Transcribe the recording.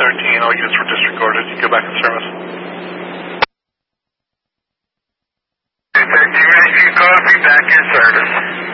13, all units were disregarded. You go back in service. 13, ready for you, call, be back in service.